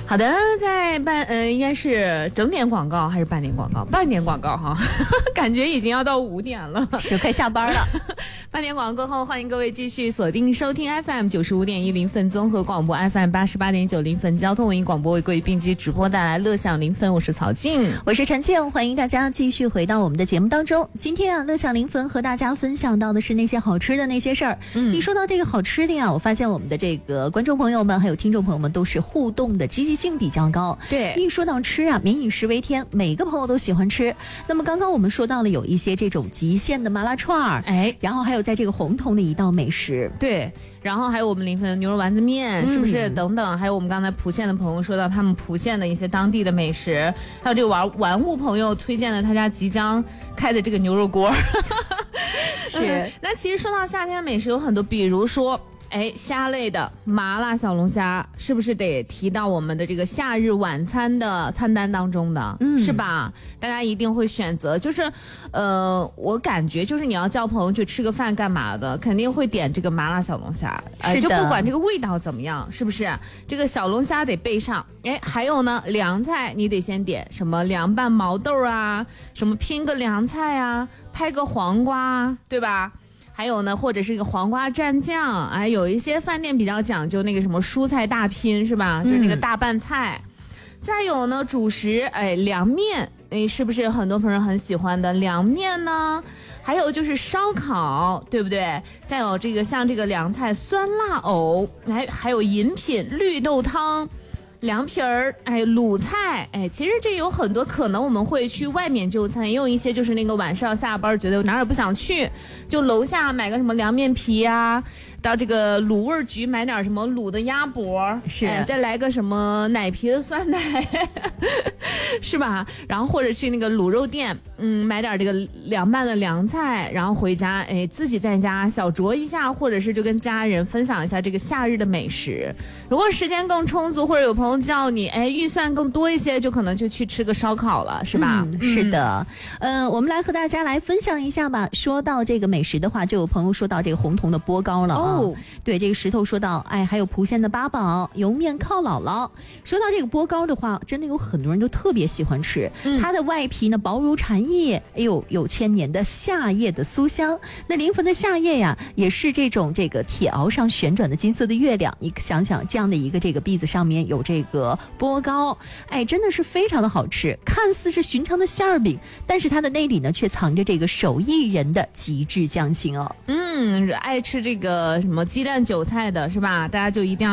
好的，在应该是整点广告还是半点广告？半点广告哈，感觉已经要到5点了， 是快下班了。 半点广告后，欢迎各位继续锁定收听 FM 95.1零分综合广播 FM 88.9零分交通文艺广播为各位并机直播带来乐享零分，我是曹静， 我是陈静，欢迎大家继续回到我们的节目当中。今天啊，乐享零分和大家分享到的是那些好吃的那些事儿。一说到这个好吃的呀，我发现我们的这个观众朋友们还有听众朋友们都是互动的积极性比较高。 对， 一说到吃啊，民以食为天，每个朋友都喜欢吃。那么刚刚我们说到了有一些这种极限的麻辣串儿，然后还有在这个红铜的一道美食， 对，然后还有我们临汾的牛肉丸子面，是不是等等？还有我们刚才莆县的朋友说到他们莆县的一些当地的美食，还有这个玩物朋友推荐了他家即将开的这个牛肉锅。 是， 那其实说到夏天美食有很多，比如说虾类的麻辣小龙虾是不是得提到我们的这个夏日晚餐的餐单当中的，是吧？大家一定会选择，就是我感觉就是你要叫朋友去吃个饭干嘛的，肯定会点这个麻辣小龙虾，就不管这个味道怎么样，是不是？这个小龙虾得备上，还有呢，凉菜你得先点什么凉拌毛豆啊，什么拼个凉菜啊，拍个黄瓜，对吧？还有呢，或者是一个黄瓜蘸酱，有一些饭店比较讲究那个什么蔬菜大拼，是吧？就是那个大拌菜。再有呢，主食，凉面，是不是很多朋友很喜欢的凉面呢？还有就是烧烤，对不对？再有这个像这个凉菜酸辣藕，还有饮品绿豆汤。凉皮儿，卤菜，其实这有很多可能我们会去外面就餐，也有一些就是那个晚上下班觉得哪儿也不想去，就楼下买个什么凉面皮啊，到这个卤味局买点什么卤的鸭脖， 是， 再来个什么奶皮的酸奶，是吧？然后或者去那个卤肉店，买点这个凉拌的凉菜，然后回家，自己在家小酌一下，或者是就跟家人分享一下这个夏日的美食。如果时间更充足，或者有朋友叫你，预算更多一些，就可能就去吃个烧烤了，是吧？ 是的，我们来和大家来分享一下吧。说到这个美食的话，就有朋友说到这个红铜的波糕了啊。对，这个石头说到，还有莆县的八宝油面靠姥姥。说到这个波糕的话，真的有很多人都特别喜欢吃。它的外皮呢薄如蝉叶，有千年的夏叶的酥香。那临汾的夏叶呀，也是这种这个铁熬上旋转的金色的月亮。你想想，这样的一个这个篦子上面有这个波糕，真的是非常的好吃。看似是寻常的馅儿饼，但是它的内里呢却藏着这个手艺人的极致匠心哦。 爱吃这个什么鸡蛋韭菜的是吧？大家就一定要